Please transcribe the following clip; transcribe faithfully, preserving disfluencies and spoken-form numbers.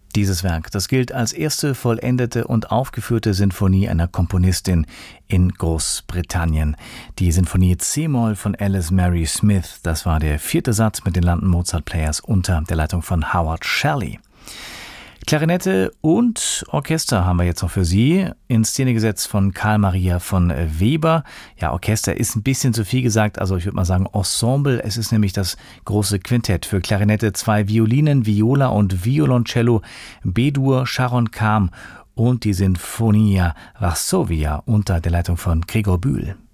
Dieses Werk, das gilt als erste vollendete und aufgeführte Sinfonie einer Komponistin in Großbritannien. Die Sinfonie C-Moll von Alice Mary Smith, das war der vierte Satz mit den London Mozart Players unter der Leitung von Howard Shelley. Klarinette und Orchester haben wir jetzt noch für Sie, in Szene gesetzt von Karl Maria von Weber. Ja, Orchester ist ein bisschen zu viel gesagt, also ich würde mal sagen Ensemble. Es ist nämlich das große Quintett für Klarinette, zwei Violinen, Viola und Violoncello, B-Dur, Sharon Kam und die Sinfonia Varsovia unter der Leitung von Gregor Bühl.